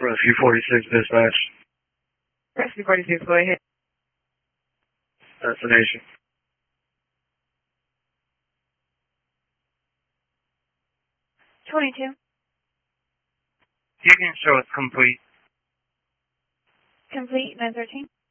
Rescue 46 dispatch. Rescue 46, go ahead. Destination. $22. You can show it's complete. Complete, 913.